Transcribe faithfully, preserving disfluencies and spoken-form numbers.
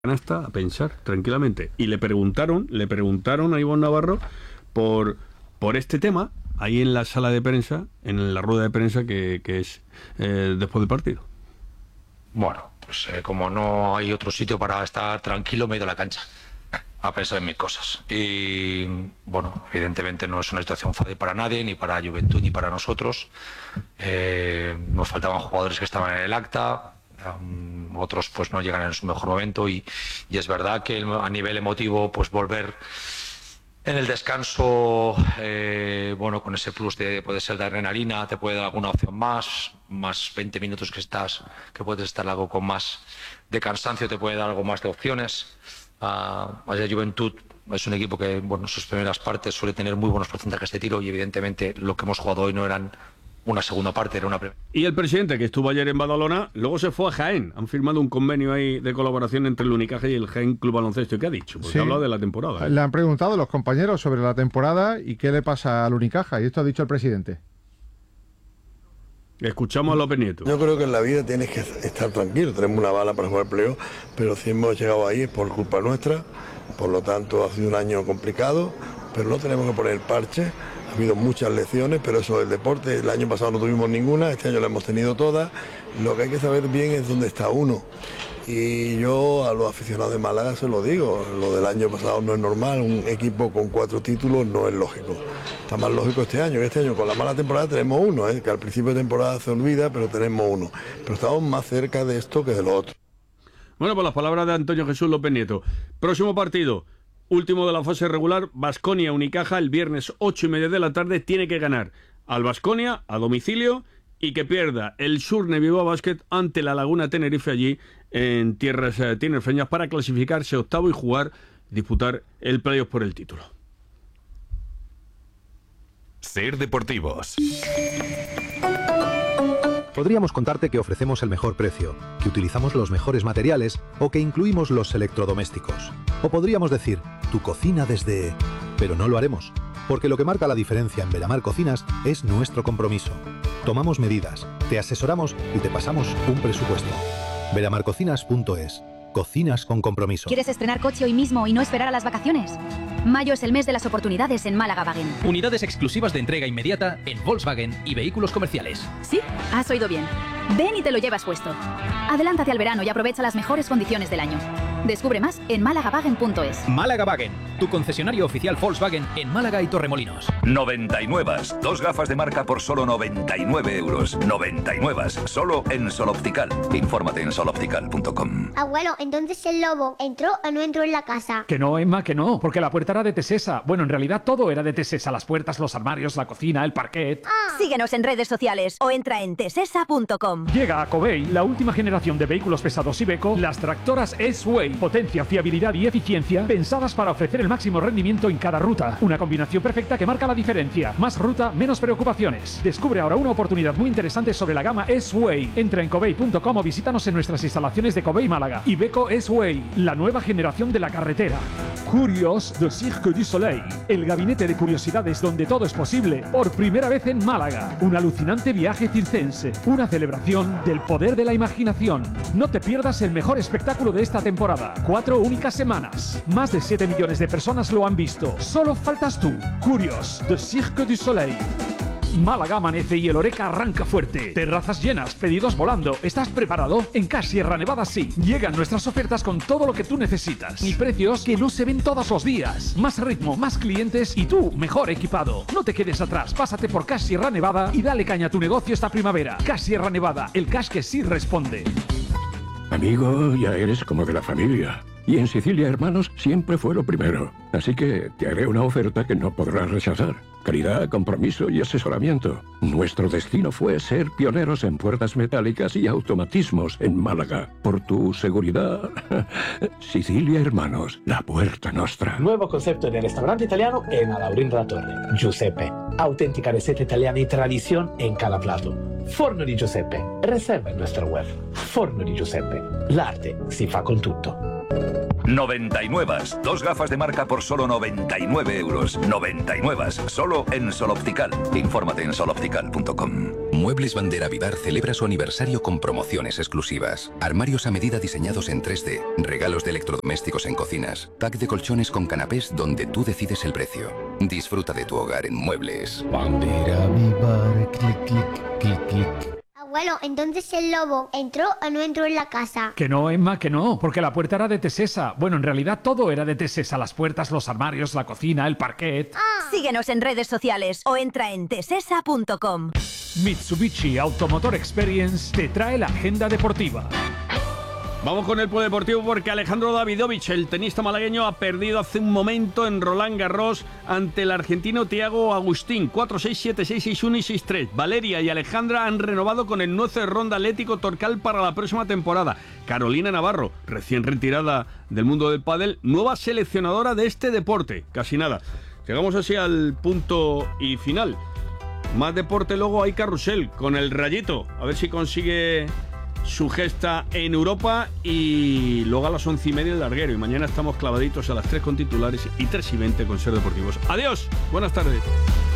canasta a pensar tranquilamente. Y le preguntaron, le preguntaron a Ivonne Navarro por, por este tema, ahí en la sala de prensa, en la rueda de prensa que, que es eh, después del partido. Bueno, pues eh, como no hay otro sitio para estar tranquilo, me he ido a la cancha a pensar en mis cosas. Y bueno, evidentemente no es una situación fácil para nadie, ni para Juventud, ni para nosotros. Eh, nos faltaban jugadores que estaban en el acta. Um, otros pues no llegan en su mejor momento y, y es verdad que a nivel emotivo pues volver en el descanso eh, bueno, con ese plus de puede ser de adrenalina, te puede dar alguna opción más, más veinte minutos que estás, que puedes estar algo con más de cansancio, te puede dar algo más de opciones. Uh, la Juventud es un equipo que bueno, en sus primeras partes suele tener muy buenos porcentajes de tiro y evidentemente lo que hemos jugado hoy no eran una segunda parte, era una primera. Y el presidente, que estuvo ayer en Badalona, luego se fue a Jaén. Han firmado un convenio ahí de colaboración entre el Unicaja y el Jaén Club Baloncesto. ¿Y qué ha dicho? Pues sí. ha hablado de la temporada. ¿eh? Le han preguntado los compañeros sobre la temporada y qué le pasa al Unicaja. Y esto ha dicho el presidente. Escuchamos a López Nieto. Yo creo que en la vida tienes que estar tranquilo. Tenemos una bala para jugar playoff, pero si hemos llegado ahí es por culpa nuestra. Por lo tanto, ha sido un año complicado, pero no tenemos que poner el parche. Ha habido muchas lecciones, pero eso del deporte, el año pasado no tuvimos ninguna, este año la hemos tenido todas. Lo que hay que saber bien es dónde está uno. Y yo a los aficionados de Málaga se lo digo, lo del año pasado no es normal, un equipo con cuatro títulos no es lógico. Está más lógico este año, que este año con la mala temporada tenemos uno, ¿eh? Que al principio de temporada se olvida, pero tenemos uno. Pero estamos más cerca de esto que de lo otro. Bueno, pues las palabras de Antonio Jesús López Nieto. Próximo partido. Último de la fase regular, Baskonia Unicaja, el viernes ocho y media de la tarde, tiene que ganar al Baskonia a domicilio y que pierda el Surne Bilbao Basket ante la Laguna Tenerife allí en tierras eh, tinerfeñas para clasificarse octavo y jugar, disputar el playoff por el título. Ser Deportivos. Podríamos contarte que ofrecemos el mejor precio, que utilizamos los mejores materiales o que incluimos los electrodomésticos. O podríamos decir, tu cocina desde... Pero no lo haremos, porque lo que marca la diferencia en Veramar Cocinas es nuestro compromiso. Tomamos medidas, te asesoramos y te pasamos un presupuesto. veramar cocinas punto es. Cocinas con compromiso. ¿Quieres estrenar coche hoy mismo y no esperar a las vacaciones? Mayo es el mes de las oportunidades en Málaga Wagen. Unidades exclusivas de entrega inmediata en Volkswagen y vehículos comerciales. ¿Sí? Has oído bien. Ven y te lo llevas puesto. Adelántate al verano y aprovecha las mejores condiciones del año. Descubre más en málaga wagen punto es. Málaga Wagen, tu concesionario oficial Volkswagen en Málaga y Torremolinos. noventa y nueve. Dos gafas de marca por solo noventa y nueve euros. noventa y nueve. Solo en Sol Optical. Infórmate en sol optical punto com. Abuelo, entonces el lobo entró o no entró en la casa. Que no, Emma, que no, porque la puerta era de Tesesa. Bueno, en realidad todo era de Tesesa. Las puertas, los armarios, la cocina, el parquet. Ah. Síguenos en redes sociales o entra en tesesa punto com. Llega a Covey la última generación de vehículos pesados Iveco, las tractoras S-Way. Potencia, fiabilidad y eficiencia pensadas para ofrecer el máximo rendimiento en cada ruta. Una combinación perfecta que marca la diferencia. Más ruta, menos preocupaciones. Descubre ahora una oportunidad muy interesante sobre la gama S-Way. Entra en covey punto com o visítanos en nuestras instalaciones de Covey Málaga. Iveco S-Way, la nueva generación de la carretera. Curios de Cirque du Soleil, el gabinete de curiosidades donde todo es posible, por primera vez en Málaga. Un alucinante viaje circense, una celebración del poder de la imaginación. No te pierdas el mejor espectáculo de esta temporada. Cuatro únicas semanas. Más de siete millones de personas lo han visto. Solo faltas tú. Curios de Cirque du Soleil. Málaga amanece y el Oreca arranca fuerte. Terrazas llenas, pedidos volando. ¿Estás preparado? En Cash Sierra Nevada sí. Llegan nuestras ofertas con todo lo que tú necesitas. Y precios que no se ven todos los días. Más ritmo, más clientes y tú mejor equipado. No te quedes atrás. Pásate por Cash Sierra Nevada y dale caña a tu negocio esta primavera. Cash Sierra Nevada, el cash que sí responde. Amigo, ya eres como de la familia. Y en Sicilia Hermanos siempre fue lo primero. Así que te haré una oferta que no podrás rechazar. Calidad, compromiso y asesoramiento. Nuestro destino fue ser pioneros en puertas metálicas y automatismos en Málaga. Por tu seguridad. Sicilia Hermanos, la puerta nostra. Nuevo concepto de restaurante italiano en Alaurín de la Torre. Giuseppe. Auténtica receta italiana y tradición en cada plato. Forno di Giuseppe. Reserva en nuestra web. Forno di Giuseppe. L'arte si fa con tutto. noventa y nueve. Dos gafas de marca por solo noventa y nueve euros. noventa y nueve. Solo en Sol Optical. Infórmate en sol optical punto com. Muebles Bandera Vivar celebra su aniversario con promociones exclusivas. Armarios a medida diseñados en tres D, regalos de electrodomésticos en cocinas, pack de colchones con canapés donde tú decides el precio. Disfruta de tu hogar en Muebles Bandera Vivar, clic, clic, clic, clic. Abuelo, entonces el lobo entró o no entró en la casa. Que no, Emma, que no, porque la puerta era de Tesesa. Bueno, en realidad todo era de Tesesa, las puertas, los armarios, la cocina, el parquet. Ah. Síguenos en redes sociales o entra en tesesa punto com. Mitsubishi Automotor Experience te trae la agenda deportiva. Vamos con el polideportivo porque Alejandro Davidovich, el tenista malagueño, ha perdido hace un momento en Roland Garros ante el argentino Thiago Agustín. cuatro seis, siete seis, seis uno y seis tres. Valeria y Alejandra han renovado con el Nueces Ronda Atlético Torcal para la próxima temporada. Carolina Navarro, recién retirada del mundo del pádel, nueva seleccionadora de este deporte. Casi nada. Llegamos así al punto y final. Más deporte, luego hay carrusel con el Rayito. A ver si consigue su gesta en Europa, y luego a las once y media el larguero, y mañana estamos clavaditos a las tres con titulares y tres y veinte con Ser Deportivos. Adiós, buenas tardes.